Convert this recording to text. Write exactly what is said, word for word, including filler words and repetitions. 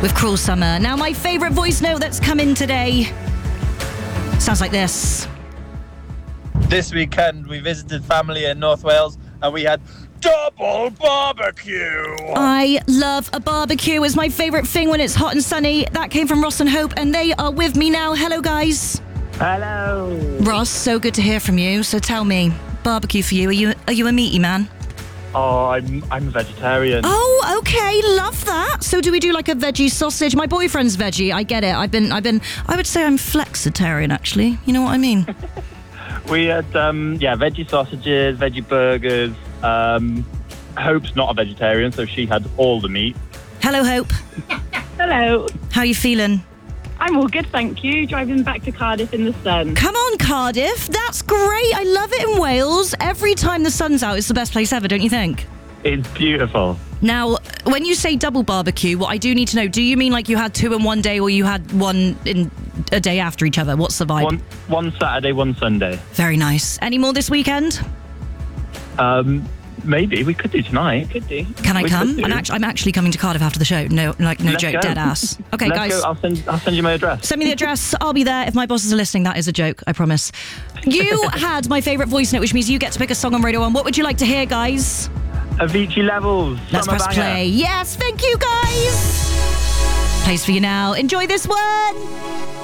with Cruel Summer. Now, my favourite voice note that's come in today sounds like this. This weekend, we visited family in North Wales and we had double barbecue. I love a barbecue. It's my favourite thing when it's hot and sunny. That came from Ross and Hope, and they are with me now. Hello, guys. Hello. Ross, so good to hear from you. So tell me, barbecue for you, are you are you a meaty man? Oh, I'm I'm a vegetarian. Oh, okay, love that. So do we do like a veggie sausage? My boyfriend's veggie. I get it. I've been I've been I would say I'm flexitarian actually. You know what I mean? We had um yeah, veggie sausages, veggie burgers. Um Hope's not a vegetarian, so she had all the meat. Hello, Hope. Hello. How are you feeling? I'm all good, thank you. Driving back to Cardiff in the sun. Come on, Cardiff. That's great. I love it in Wales. Every time the sun's out, it's the best place ever, don't you think? It's beautiful. Now, when you say double barbecue, what I do need to know, do you mean like you had two in one day or you had one in a day after each other? What's the vibe? One one Saturday, one Sunday. Very nice. Any more this weekend? Um maybe we could do tonight. Could do. Can I We come? could do. I'm actually, I'm actually coming to Cardiff after the show. No, like no Let's joke, go. dead ass. Okay, Let's guys. go. I'll send I'll send you my address. Send me the address. I'll be there. If my bosses are listening, that is a joke. I promise. You had my favourite voice note, which means you get to pick a song on Radio one. What would you like to hear, guys? Avicii Levels. Let's Summer press banger. play. Yes, thank you, guys. Plays for you now. Enjoy this one.